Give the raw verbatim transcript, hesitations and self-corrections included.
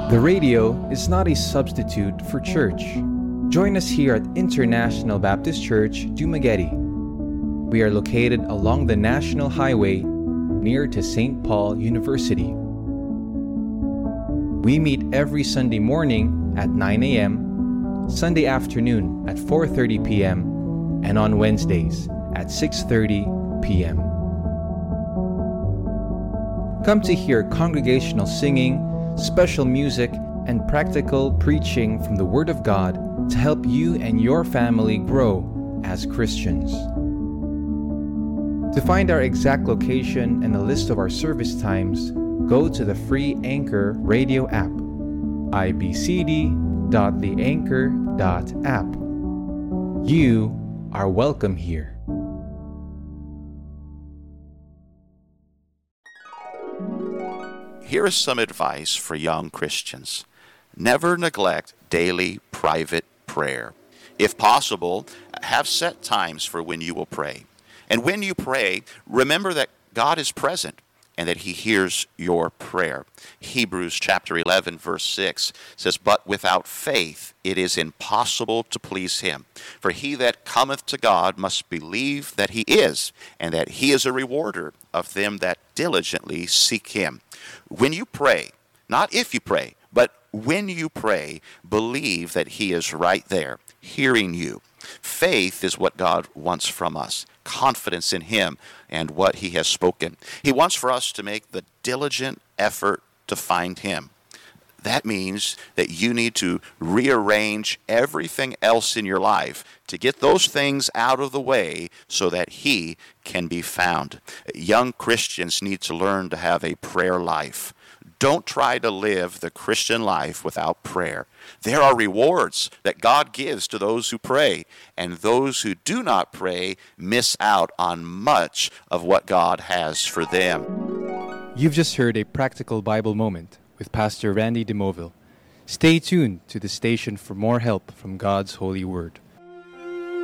The radio is not a substitute for church. Join us here at International Baptist Church, Dumaguete. We are located along the National Highway near to Saint Paul University. We meet every Sunday morning at nine a.m., Sunday afternoon at four thirty p.m., and on Wednesdays at six thirty p.m. Come to hear congregational singing, special music, and practical preaching from the Word of God to help you and your family grow as Christians. To find our exact location and a list of our service times, go to the free Anchor radio app, i b c d dot the anchor dot app. You are welcome here. Here is some advice for young Christians. Never neglect daily private prayer. If possible, have set times for when you will pray. And when you pray, remember that God is present and that He hears your prayer. Hebrews chapter eleven, verse six says, "But without faith it is impossible to please Him. For he that cometh to God must believe that He is, and that He is a rewarder of them that diligently seek Him." When you pray, not if you pray, but when you pray, believe that He is right there, hearing you. Faith is what God wants from us. Confidence in Him and what He has spoken. He wants for us to make the diligent effort to find Him. That means that you need to rearrange everything else in your life to get those things out of the way so that He can be found. Young Christians need to learn to have a prayer life. Don't try to live the Christian life without prayer. There are rewards that God gives to those who pray, and those who do not pray miss out on much of what God has for them. You've just heard a practical Bible moment with Pastor Randy DeMoville. Stay tuned to the station for more help from God's holy word.